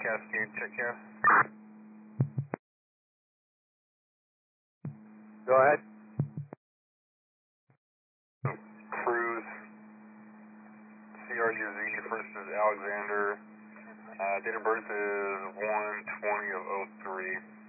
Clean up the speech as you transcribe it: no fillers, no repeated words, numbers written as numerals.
Cascade, check yes. Go ahead. Cruise, CRUZ, first is Alexander. Date of birth is 1/20 of 03.